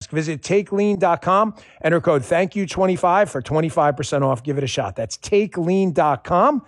mask. Visit TakeLean.com. Enter code ThankYou25 for 25% off. Give it a shot. That's TakeLean.com.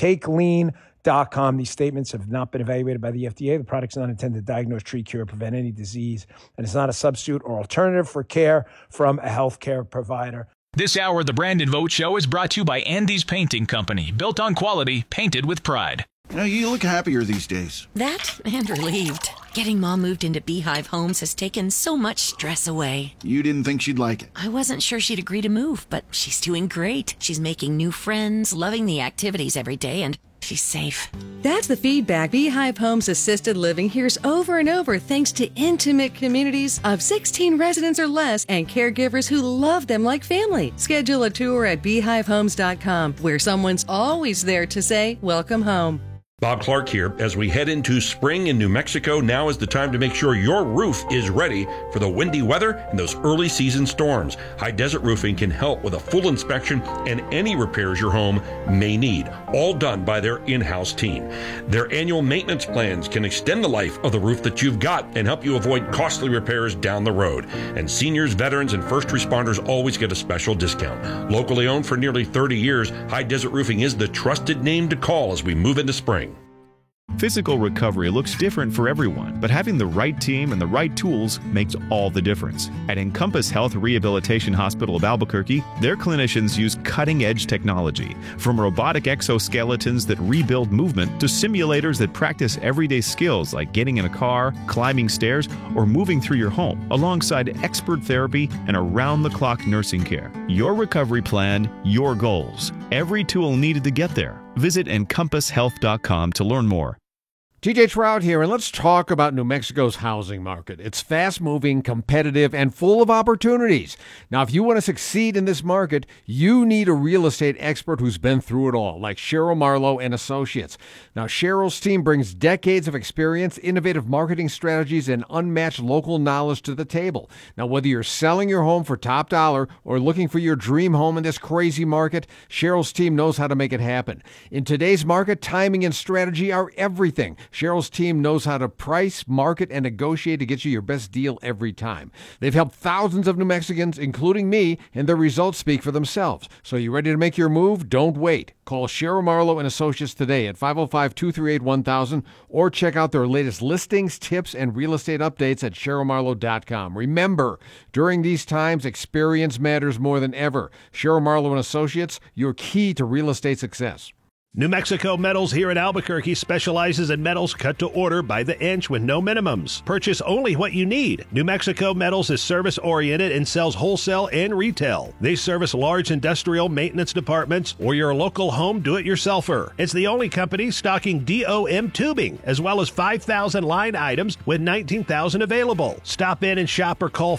TakeLean.com. These statements have not been evaluated by the FDA. The product's not intended to diagnose, treat, cure, or prevent any disease, and it's not a substitute or alternative for care from a healthcare provider. This hour of the Brandon Vogt Show is brought to you by Andy's Painting Company. Built on quality, painted with pride. You know, you look happier these days. That and relieved. Getting Mom moved into Beehive Homes has taken so much stress away. You didn't think she'd like it. I wasn't sure she'd agree to move, but she's doing great. She's making new friends, loving the activities every day, and she's safe. That's the feedback Beehive Homes Assisted Living hears over and over thanks to intimate communities of 16 residents or less and caregivers who love them like family. Schedule a tour at beehivehomes.com where someone's always there to say, welcome home. Bob Clark here. As we head into spring in New Mexico, now is the time to make sure your roof is ready for the windy weather and those early season storms. High Desert Roofing can help with a full inspection and any repairs your home may need, all done by their in-house team. Their annual maintenance plans can extend the life of the roof that you've got and help you avoid costly repairs down the road. And seniors, veterans, and first responders always get a special discount. Locally owned for nearly 30 years, High Desert Roofing is the trusted name to call as we move into spring. Physical recovery looks different for everyone, but having the right team and the right tools makes all the difference. At Encompass Health Rehabilitation Hospital of Albuquerque, their clinicians use cutting-edge technology, from robotic exoskeletons that rebuild movement to simulators that practice everyday skills like getting in a car, climbing stairs, or moving through your home, alongside expert therapy and around-the-clock nursing care. Your recovery plan, your goals. Every tool needed to get there. Visit EncompassHealth.com to learn more. TJ Trout here, and let's talk about New Mexico's housing market. It's fast-moving, competitive, and full of opportunities. Now, if you want to succeed in this market, you need a real estate expert who's been through it all, like Cheryl Marlowe and Associates. Now, Cheryl's team brings decades of experience, innovative marketing strategies, and unmatched local knowledge to the table. Now, whether you're selling your home for top dollar or looking for your dream home in this crazy market, Cheryl's team knows how to make it happen. In today's market, timing and strategy are everything. Cheryl's team knows how to price, market, and negotiate to get you your best deal every time. They've helped thousands of New Mexicans, including me, and their results speak for themselves. So you ready to make your move? Don't wait. Call Cheryl Marlowe and Associates today at 505-238-1000 or check out their latest listings, tips, and real estate updates at CherylMarlowe.com. Remember, during these times, experience matters more than ever. Cheryl Marlowe and Associates, your key to real estate success. New Mexico Metals here in Albuquerque specializes in metals cut to order by the inch with no minimums. Purchase only what you need. New Mexico Metals is service-oriented and sells wholesale and retail. They service large industrial maintenance departments or your local home do-it-yourselfer. It's the only company stocking DOM tubing, as well as 5,000 line items with 19,000 available. Stop in and shop or call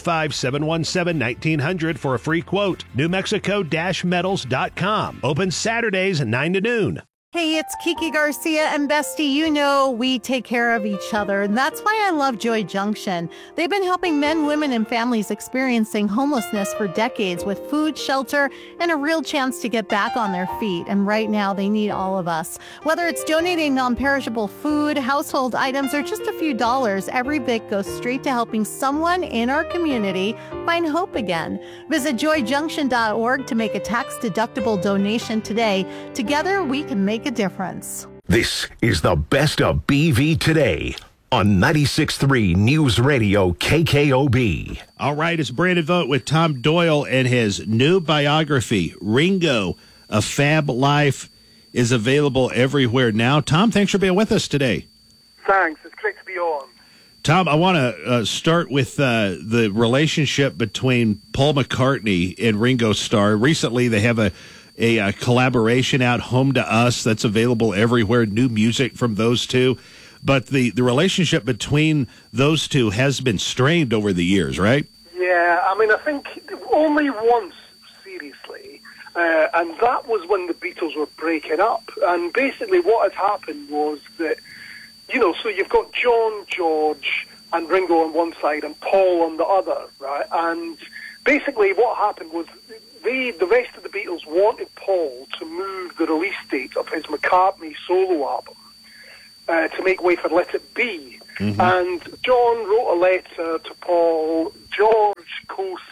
505-717-1900 for a free quote. NewMexico-Metals.com. Open Saturdays 9 to noon. Hey, it's Kiki Garcia and Bestie. You know we take care of each other, and that's why I love Joy Junction. They've been helping men, women, and families experiencing homelessness for decades with food, shelter, and a real chance to get back on their feet. And right now, they need all of us. Whether it's donating non-perishable food, household items, or just a few dollars, every bit goes straight to helping someone in our community find hope again. Visit joyjunction.org to make a tax-deductible donation today. Together, we can make a difference. This is the best of BV today on 96.3 News Radio KKOB. All right, it's Brandon Vogt with Tom Doyle, and his new biography, Ringo, A Fab Life, is available everywhere now. Tom, thanks for being with us today. Thanks. It's great to be on. Tom, I want to start with the relationship between Paul McCartney and Ringo Starr. Recently, they have a collaboration out, Home to Us, that's available everywhere, new music from those two. But the relationship between those two has been strained over the years, right? Yeah, I mean, I think only once, seriously, and that was when the Beatles were breaking up. And basically what had happened was that, you know, so you've got John, George, and Ringo on one side and Paul on the other, right? And basically what happened was the rest of the Beatles wanted Paul to move the release date of his McCartney solo album to make way for Let It Be. Mm-hmm. And John wrote a letter to Paul. George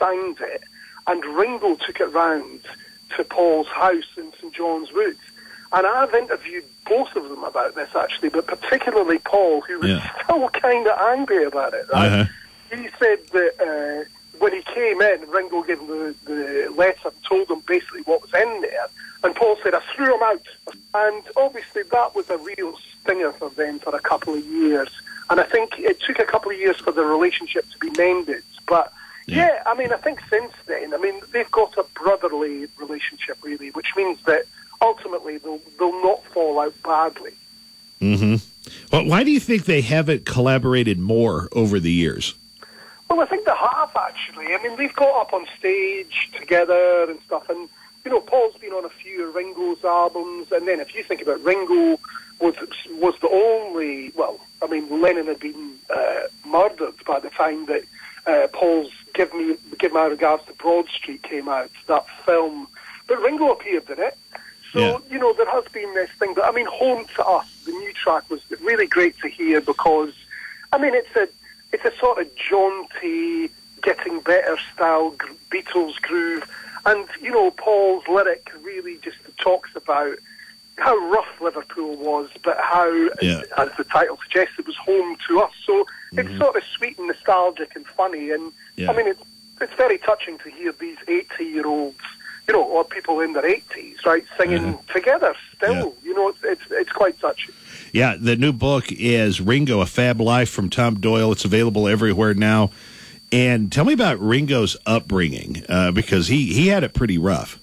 signed it, and Ringo took it round to Paul's house in St John's Wood. And I've interviewed both of them about this, actually, but particularly Paul, who was still kind of angry about it. Right? He said that when he came in, Ringo gave him the letter and told him basically what was in there. And Paul said, I threw him out. And obviously that was a real stinger for them for a couple of years. And I think it took a couple of years for the relationship to be mended. But, yeah, I mean, I think since then, I mean, they've got a brotherly relationship, really, which means that ultimately they'll not fall out badly. Well, why do you think they haven't collaborated more over the years? Well, I think they have, actually. I mean, they've got up on stage together and stuff, and, you know, Paul's been on a few of Ringo's albums, and then if you think about Ringo was the only, well, I mean, Lennon had been murdered by the time that Paul's Give My Regards to Broad Street came out, that film, but Ringo appeared in it. So, you know, there has been this thing. But, I mean, Home to Us, the new track, was really great to hear because, I mean, it's a sort of jaunty, getting better style Beatles groove. And, you know, Paul's lyric really just talks about how rough Liverpool was, but how, as the title suggests, it was home to us. So it's sort of sweet and nostalgic and funny. And, I mean, it's very touching to hear these 80-year-olds, you know, or people in their 80s, right, singing together still. You know, it's quite touching. Yeah, the new book is Ringo, A Fab Life from Tom Doyle. It's available everywhere now. And tell me about Ringo's upbringing, because he had it pretty rough.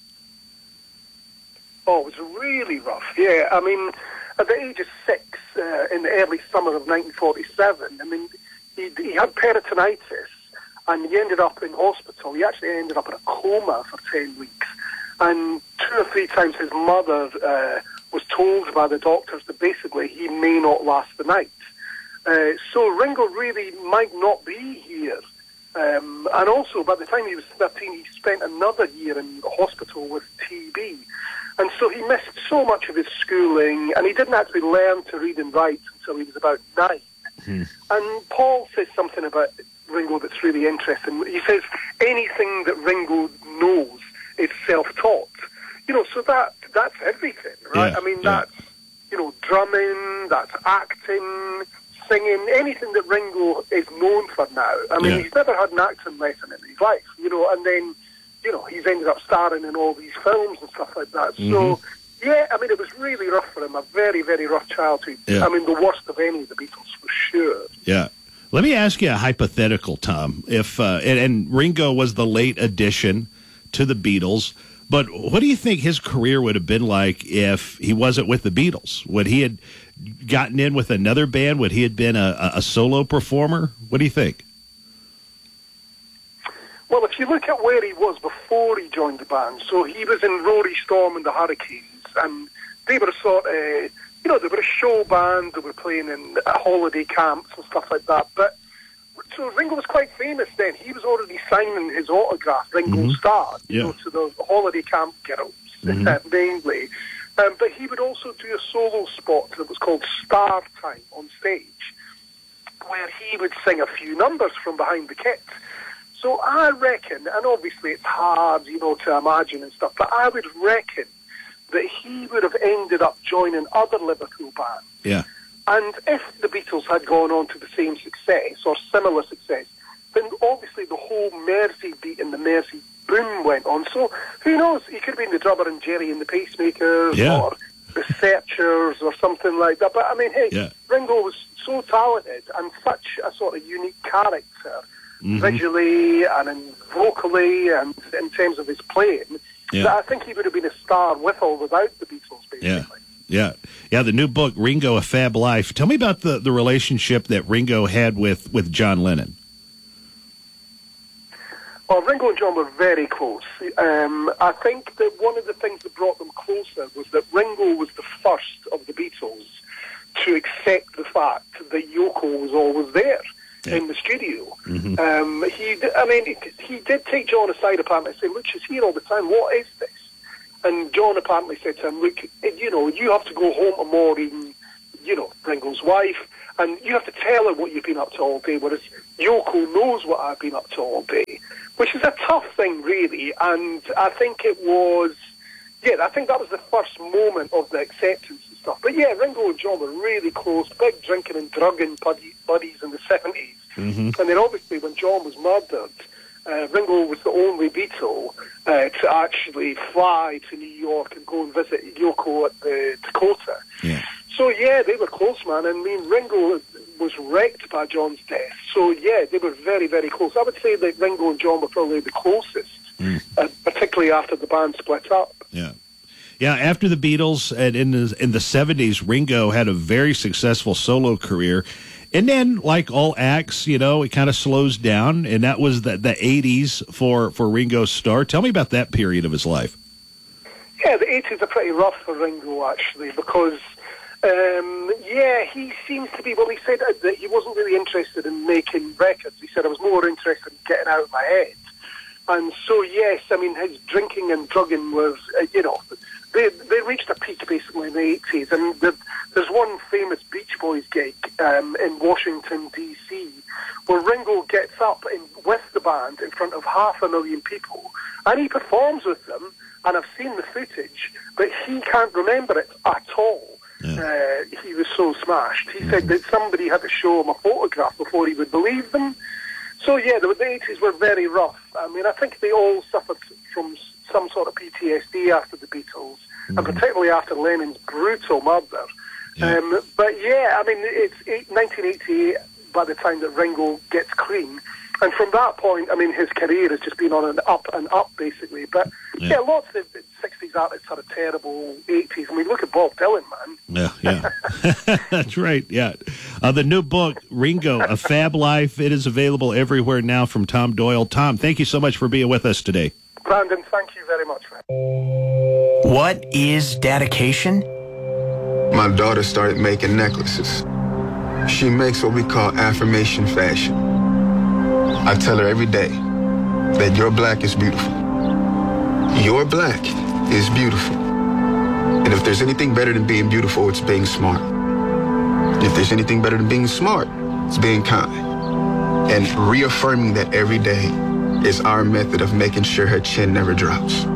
Oh, it was really rough, yeah. I mean, at the age of 6, in the early summer of 1947, I mean, he had peritonitis, and he ended up in hospital. He actually ended up in a coma for 10 weeks. And 2 or 3 times his mother was told by the doctors that basically he may not last the night. So Ringo really might not be here. And also, by the time he was 13, he spent another year in hospital with TB. And so he missed so much of his schooling, and he didn't actually learn to read and write until he was about 9. And Paul says something about Ringo that's really interesting. He says anything that Ringo knows is self-taught. You know, so that's everything, right? I mean, that's, you know, drumming, that's acting, singing, anything that Ringo is known for now. I mean, he's never had an acting lesson in his life, you know, and then, you know, he's ended up starring in all these films and stuff like that. So, yeah, I mean, it was really rough for him, a very, very rough childhood. I mean, the worst of any of the Beatles, for sure. Yeah. Let me ask you a hypothetical, Tom. If and Ringo was the late addition to the Beatles, but what do you think his career would have been like if he wasn't with the Beatles? Would he had gotten in with another band? Would he have been a solo performer? What do you think? Well, if you look at where he was before he joined the band, so he was in Rory Storm and the Hurricanes, and they were a sort of, you know, they were a show band, they were playing in holiday camps and stuff like that, but so Ringo was quite famous then. He was already signing his autograph, Ringo Starr, you know, to the holiday camp girls, mainly. But he would also do a solo spot that was called Star Time on stage, where he would sing a few numbers from behind the kit. So I reckon, and obviously it's hard, you know, to imagine and stuff, but I would reckon that he would have ended up joining other Liverpool bands. Yeah. And if the Beatles had gone on to the same success or similar success, then obviously the whole Mersey beat and the Mersey boom went on. So who knows? He could have been the drummer in Jerry and the Pacemakers or the Searchers or something like that. But I mean, hey, Ringo was so talented and such a sort of unique character, visually and vocally and in terms of his playing, that I think he would have been a star with or without the Beatles, basically. Yeah, the new book, Ringo, A Fab Life. Tell me about the relationship that Ringo had with John Lennon. Well, Ringo and John were very close. I think that one of the things that brought them closer was that Ringo was the first of the Beatles to accept the fact that Yoko was always there in the studio. He did take John aside apparently and say, look, she's here all the time, what is this? And John apparently said to him, look, you know, you have to go home to Maureen, Ringo's wife, and you have to tell her what you've been up to all day, whereas Yoko knows what I've been up to all day, which is a tough thing, really. And I think it was, I think that was the first moment of the acceptance and stuff. But yeah, Ringo and John were really close, big drinking and drugging buddies in the 70s. Mm-hmm. And then obviously when John was murdered, Ringo was the only Beatle to actually fly to New York and go and visit Yoko at the Dakota. Yeah. So yeah, they were close, man. I mean, Ringo was wrecked by John's death. So yeah, they were very, very close. I would say that Ringo and John were probably the closest, particularly after the band split up. Yeah. Yeah, after the Beatles and in the 70s, Ringo had a very successful solo career. And then, like all acts, it kind of slows down, and that was the 80s for Ringo's star. Tell me about that period of his life. Yeah, the 80s are pretty rough for Ringo, actually, because, he seems to be, he said that he wasn't really interested in making records. He said, I was more interested in getting out of my head. And so, yes, I mean, his drinking and drugging was, they reached a peak basically in the 80s. And there's one famous Beach Boys gig in Washington, D.C., where Ringo gets up with the band in front of 500,000 people, and he performs with them, and I've seen the footage, but he can't remember it at all. Yeah. He was so smashed. He said that somebody had to show him a photograph before he would believe them. So, yeah, the 80s were very rough. I mean, I think they all suffered from some sort of PTSD after the Beatles, and particularly after Lennon's brutal murder. Yeah. But, yeah, I mean, it's 1988 by the time that Ringo gets clean. And from that point, I mean, his career has just been on an up and up, basically. But, yeah lots of 60s artists had a terrible 80s. I mean, look at Bob Dylan, man. Yeah. That's right, yeah. The new book, Ringo, A Fab Life, it is available everywhere now from Tom Doyle. Tom, thank you so much for being with us today. Brandon, thank you very much, man. What is dedication? My daughter started making necklaces. She makes what we call affirmation fashion. I tell her every day that your black is beautiful. Your black is beautiful. And if there's anything better than being beautiful, it's being smart. If there's anything better than being smart, it's being kind. And reaffirming that every day is our method of making sure her chin never drops.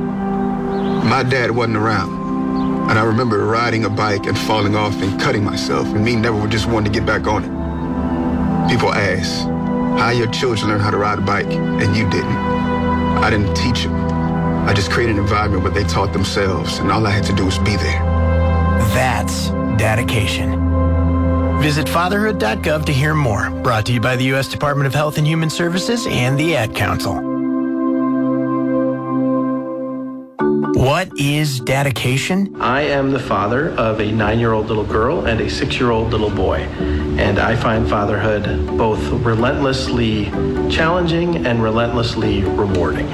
My dad wasn't around, and I remember riding a bike and falling off and cutting myself, and me never just wanted to get back on it. People ask, how your children learn how to ride a bike, and you didn't. I didn't teach them. I just created an environment where they taught themselves, and all I had to do was be there. That's dedication. Visit fatherhood.gov to hear more. Brought to you by the U.S. Department of Health and Human Services and the Ad Council. What is dedication? I am the father of a 9-year-old little girl and a 6-year-old little boy. And I find fatherhood both relentlessly challenging and relentlessly rewarding.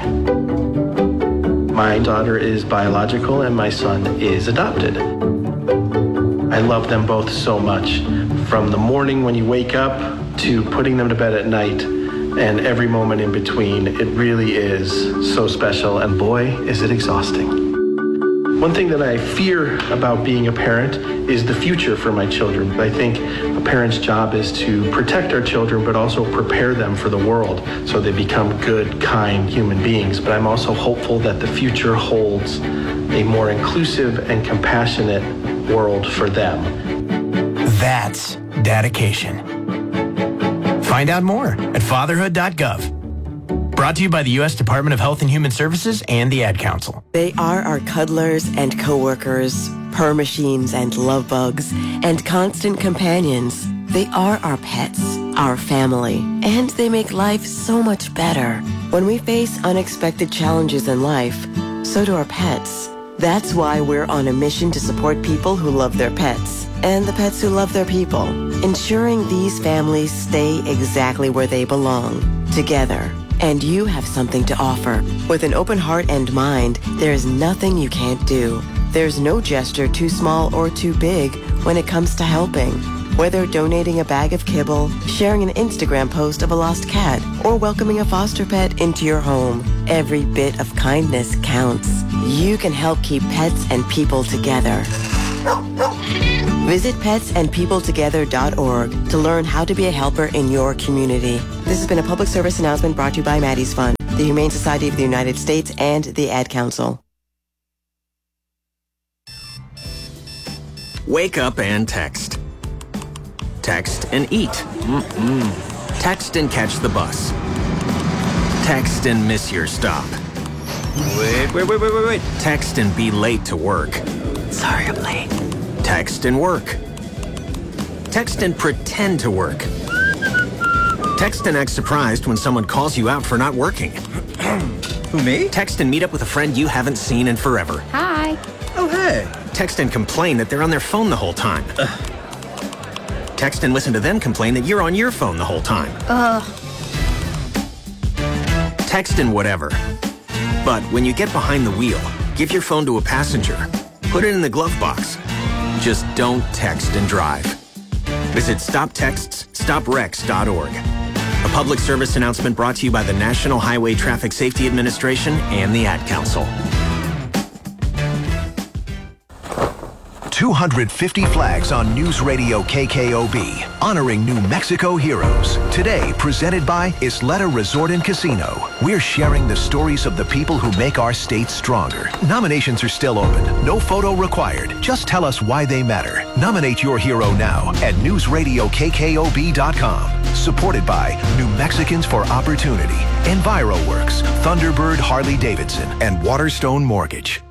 My daughter is biological and my son is adopted. I love them both so much. From the morning when you wake up to putting them to bed at night and every moment in between, it really is so special, and boy, is it exhausting. One thing that I fear about being a parent is the future for my children. I think a parent's job is to protect our children, but also prepare them for the world so they become good, kind human beings. But I'm also hopeful that the future holds a more inclusive and compassionate world for them. That's dedication. Find out more at fatherhood.gov. Brought to you by the U.S. Department of Health and Human Services and the Ad Council. They are our cuddlers and coworkers, purr machines and love bugs, and constant companions. They are our pets, our family, and they make life so much better. When we face unexpected challenges in life, so do our pets. That's why we're on a mission to support people who love their pets and the pets who love their people, ensuring these families stay exactly where they belong, together. And you have something to offer. With an open heart and mind, there is nothing you can't do. There's no gesture too small or too big when it comes to helping. Whether donating a bag of kibble, sharing an Instagram post of a lost cat, or welcoming a foster pet into your home, every bit of kindness counts. You can help keep pets and people together. Visit petsandpeopletogether.org to learn how to be a helper in your community. This has been a public service announcement brought to you by Maddie's Fund, the Humane Society of the United States, and the Ad Council. Wake up and text. Text and eat. Text and catch the bus. Text and miss your stop. Wait. Text and be late to work. Sorry, I'm late. Text and work. Text and pretend to work. Text and act surprised when someone calls you out for not working. Who, me? Text and meet up with a friend you haven't seen in forever. Hi. Oh, hey. Text and complain that they're on their phone the whole time. Text and listen to them complain that you're on your phone the whole time. Text and whatever. But when you get behind the wheel, give your phone to a passenger. Put it in the glove box. Just don't text and drive. Visit StopTextsStopWrecks.org. A public service announcement brought to you by the National Highway Traffic Safety Administration and the Ad Council. 250 flags on News Radio KKOB, honoring New Mexico heroes. Today, presented by Isleta Resort and Casino. We're sharing the stories of the people who make our state stronger. Nominations are still open. No photo required. Just tell us why they matter. Nominate your hero now at newsradiokkob.com. Supported by New Mexicans for Opportunity, EnviroWorks, Thunderbird Harley Davidson, and Waterstone Mortgage.